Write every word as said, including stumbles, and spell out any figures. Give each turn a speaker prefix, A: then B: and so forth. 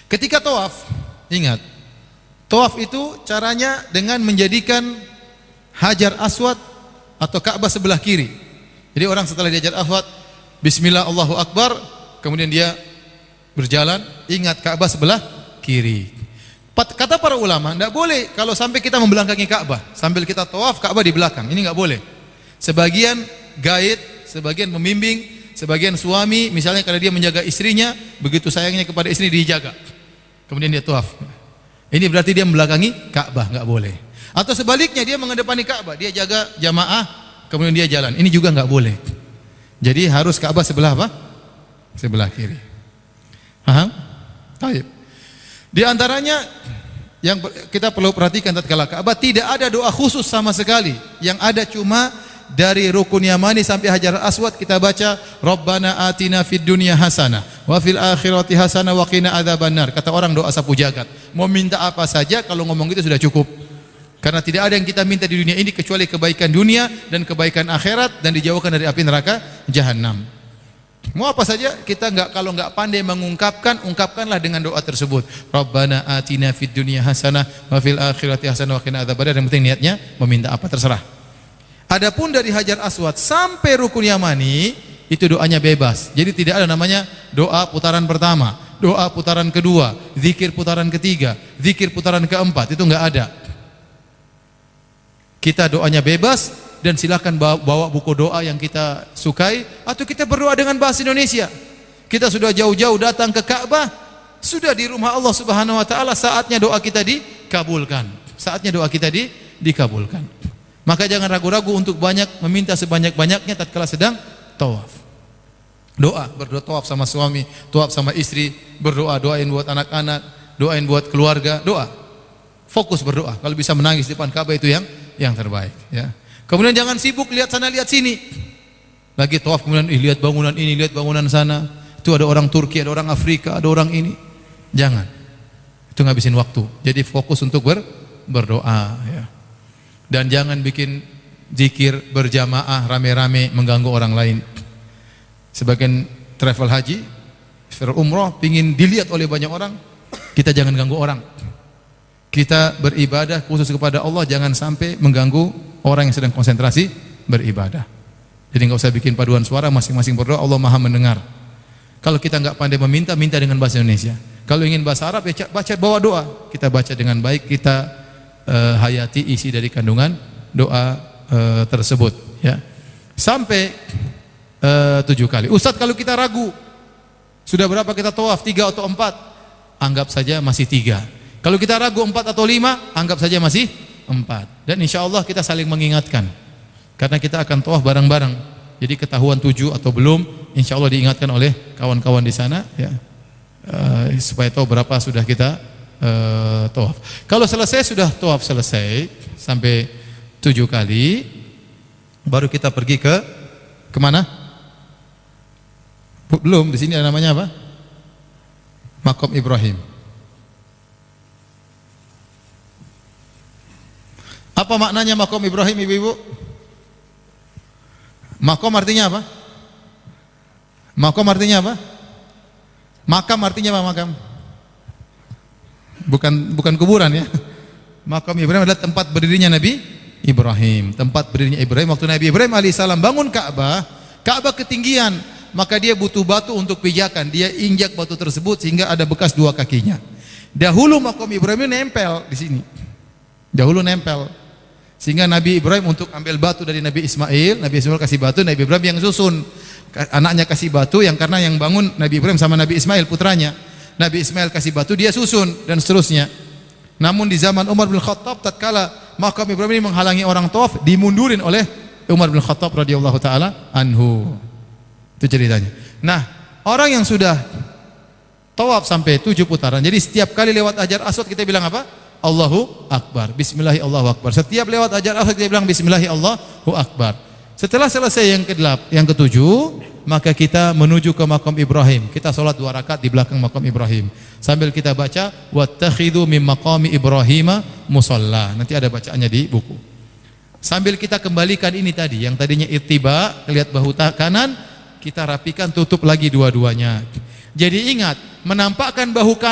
A: Ketika tawaf, ingat, tawaf itu caranya dengan menjadikan Hajar Aswad atau Ka'bah sebelah kiri. Jadi orang setelah di Hajar Aswad, Bismillah Allahu Akbar, kemudian dia berjalan, ingat Ka'bah sebelah kiri. Kata para ulama, tidak boleh kalau sampai kita membelakangi Ka'bah, sambil kita tawaf Ka'bah di belakang, ini nggak boleh. Sebagian gaid, sebagian pembimbing, sebagian suami, misalnya karena dia menjaga istrinya, begitu sayangnya kepada istri dijaga, kemudian dia tawaf. Ini berarti dia membelakangi Ka'bah, nggak boleh. Atau sebaliknya dia menghadapani Ka'bah, dia jaga jamaah, kemudian dia jalan. Ini juga nggak boleh. Jadi harus Ka'bah sebelah apa? Sebelah kiri. Paham? Baik. Di antaranya yang kita perlu perhatikan tatkala Ka'bah, tidak ada doa khusus sama sekali. Yang ada cuma dari rukun Yamani sampai Hajar Aswad kita baca Rabbana atina fid dunya hasanah wa fil akhirati hasanah wa qina adzabannar. Kata orang doa sapu jagat. Mau minta apa saja kalau ngomong itu sudah cukup. Karena tidak ada yang kita minta di dunia ini kecuali kebaikan dunia dan kebaikan akhirat dan dijauhkan dari api neraka jahanam. Mau apa saja kita enggak, kalau enggak pandai mengungkapkan, ungkapkanlah dengan doa tersebut. Rabbana atina fid dunya hasanah wa fil akhirati hasanah wa qina adzabannar. Yang penting niatnya meminta apa terserah. Adapun dari Hajar Aswad sampai rukun Yamani itu doanya bebas. Jadi tidak ada namanya doa putaran pertama, doa putaran kedua, zikir putaran ketiga, zikir putaran keempat, itu enggak ada. Kita doanya bebas dan silakan bawa, bawa buku doa yang kita sukai atau kita berdoa dengan bahasa Indonesia. Kita sudah jauh-jauh datang ke Ka'bah, sudah di rumah Allah Subhanahu wa taala, saatnya doa kita dikabulkan. Saatnya doa kita di, dikabulkan. Maka jangan ragu-ragu untuk banyak meminta sebanyak-banyaknya tatkala sedang tawaf. Doa, berdoa tawaf sama suami, tawaf sama istri, berdoa, doain buat anak-anak, doain buat keluarga, doa. Fokus berdoa. Kalau bisa menangis di depan Ka'bah itu yang yang terbaik, ya. Kemudian jangan sibuk lihat sana lihat sini. Lagi tawaf kemudian ih, lihat bangunan ini, lihat bangunan sana. Itu ada orang Turki, ada orang Afrika, ada orang ini. Jangan. Itu ngabisin waktu. Jadi fokus untuk ber, berdoa, ya. Dan jangan bikin zikir berjamaah rame-rame mengganggu orang lain. Sebagian travel haji, umroh pingin dilihat oleh banyak orang, kita jangan ganggu orang. Kita beribadah khusus kepada Allah, jangan sampai mengganggu orang yang sedang konsentrasi beribadah. Jadi enggak usah bikin paduan suara, masing-masing berdoa, Allah Maha mendengar. Kalau kita enggak pandai meminta, minta dengan bahasa Indonesia. Kalau ingin bahasa Arab, ya baca bawa doa. Kita baca dengan baik, kita uh, hayati isi dari kandungan doa uh, tersebut, ya. Sampai uh, tujuh kali. Ustaz, kalau kita ragu, sudah berapa kita tawaf, tiga atau empat? Anggap saja masih tiga. Kalau kita ragu empat atau lima, anggap saja masih empat. Dan insya Allah kita saling mengingatkan. Karena kita akan tawaf bareng-bareng. Jadi ketahuan tujuh atau belum, insya Allah diingatkan oleh kawan-kawan di sana, ya, uh, supaya tahu berapa sudah kita uh, tawaf. Kalau selesai, sudah tawaf selesai sampai tujuh kali, baru kita pergi ke kemana? Belum, di sini ada namanya apa? Maqam Ibrahim. Apa maknanya Maqam Ibrahim, ibu-ibu? Maqam artinya apa? Maqam artinya apa? Makam artinya apa makam? Bukan bukan kuburan, ya. Maqam Ibrahim adalah tempat berdirinya Nabi Ibrahim. Tempat berdirinya Ibrahim waktu Nabi Ibrahim alaihissalam bangun Ka'bah. Ka'bah ketinggian, maka dia butuh batu untuk pijakan. Dia injak batu tersebut sehingga ada bekas dua kakinya. Dahulu Maqam Ibrahim nempel di sini. Dahulu nempel. Sehingga Nabi Ibrahim untuk ambil batu dari Nabi Ismail, Nabi Ismail kasih batu, Nabi Ibrahim yang susun. Anaknya kasih batu, yang karena yang bangun Nabi Ibrahim sama Nabi Ismail putranya. Nabi Ismail kasih batu, dia susun dan seterusnya. Namun di zaman Umar bin Khattab, tatkala Maqam Ibrahim ini menghalangi orang tawaf, dimundurin oleh Umar bin Khattab radhiyallahu taala anhu. Itu ceritanya. Nah, orang yang sudah tawaf sampai tujuh putaran, jadi setiap kali lewat Hajar Aswad kita bilang apa? Allahu Akbar, Bismillahi Allahu Akbar. Setiap lewat Hajar Aswad kita bilang Bismillahi Allahu Akbar. Setelah selesai yang kedelapan, yang ketujuh, maka kita menuju ke Maqam Ibrahim. Kita sholat dua rakaat di belakang Maqam Ibrahim. Sambil kita baca wattakhidhu mim maqami Ibrahima musalla. Nanti ada bacaannya di buku. Sambil kita kembalikan ini tadi, yang tadinya ittiba, lihat bahu kanan, kita rapikan, tutup lagi dua-duanya. Jadi ingat, menampakkan bahu kanan